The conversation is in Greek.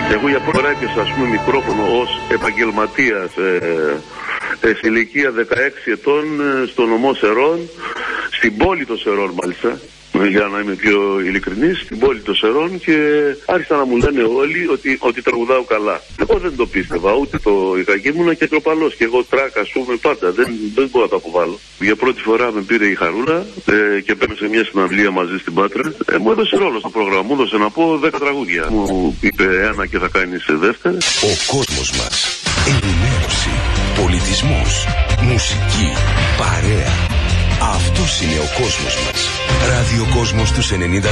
Εγώ για πρώτη φορά έπιασα, ας πούμε, μικρόφωνο ως επαγγελματίας σε ηλικία 16 ετών στο νομό Σερών, στην πόλη των Σερών μάλιστα, για να είμαι πιο ειλικρινής, στην πόλη των Σερών, και άρχισαν να μου λένε όλοι ότι τραγουδάω καλά. Εγώ δεν το πίστευα, ούτε το είχα, και ήμουνα και τροπαλός, και εγώ τράκα, ας πούμε, πάντα, δεν μπορώ να το αποβάλω. Για πρώτη φορά με πήρε η Χαρούλα και παίρνω σε μια συναυλία μαζί στην Πάτρα. Μου έδωσε ρόλο στο πρόγραμμα, μου έδωσε να πω 10 τραγούδια. Μου είπε ένα και θα κάνεις δεύτερη. Ο κόσμος μας, ενημέρωση, πολιτισμός, μουσική, παρέα. Αυτός είναι ο κόσμος μας. Ραδιοκόσμος τους 90.